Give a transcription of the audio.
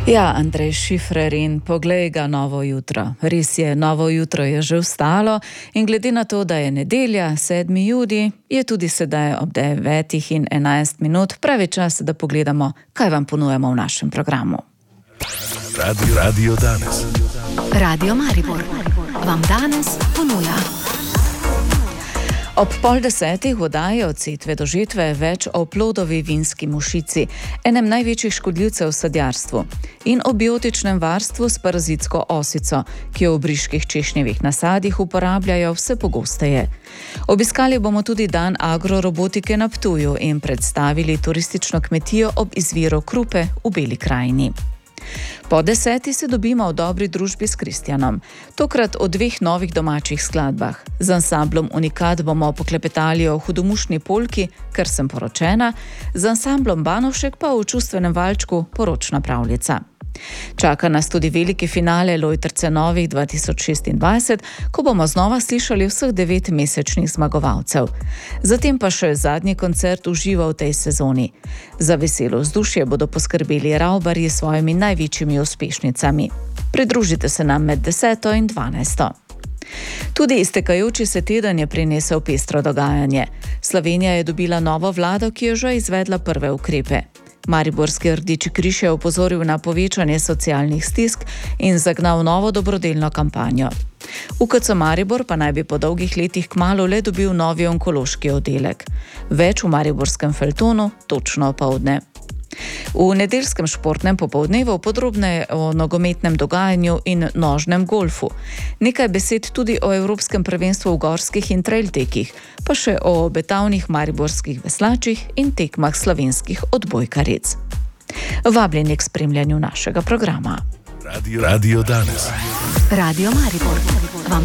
Ja, Andrej Šifrer in poglej ga novo jutro. Res je, novo jutro je že vstalo in glede na to, da je nedelja, 7. julij, je tudi sedaj ob 9:11 pravi čas, da pogledamo, kaj vam ponujamo v našem programu. Radio Danes. Radio Maribor vam danes ponuja. Ob 9:30 oddaje od setve do žetve več o plodovi vinski mušici, enem največjih škodljivcev v sadjarstvu, in o biotičnem varstvu s parazitsko osico, ki jo v briških češnjevih nasadih uporabljajo vse pogosteje. Obiskali bomo tudi dan agrorobotike na Ptuju in predstavili turistično kmetijo ob izviru Krupe v Beli krajini. Po 10. se dobimo v dobri družbi s Kristjanom, tokrat o dveh novih domačih skladbah. Z ansamblom Unikat bomo poklepetali o hudomušni polki, ker sem poročena, z ansamblom Banovšek pa v čustvenem valčku Poročna pravljica. Čaka nas tudi veliki finale Lojtrce novih 2026, ko bomo znova slišali vseh 9 mesečnih zmagovalcev. Zatem pa še zadnji koncert v živo v tej sezoni. Za veselo vzdušje bodo poskrbeli Ravbarji s svojimi največjimi uspešnicami. Pridružite se nam med 10. in 12. Tudi iztekajoči se teden je prinesel pestro dogajanje. Slovenija je dobila novo vlado, ki je že izvedla prve ukrepe. Mariborski Rdeči križ je opozoril na povečanje socialnih stisk in zagnal novo dobrodelno kampanjo. UKC Maribor pa naj bi po dolgih letih kmalu le dobil novi onkološki oddelek. Več v mariborskem feljtonu točno opoldne. V nedeljskem športnem popoldnevu podrobneje o nogometnem dogajanju in nožnem golfu. Nekaj besed tudi o evropskem prvenstvu v gorskih in trail tekih, pa še o obetavnih mariborskih veslačih in tekmah slovenskih odbojkaric. Vabljeni k spremljanju našega programa. Radio Danes. Radio Maribor vam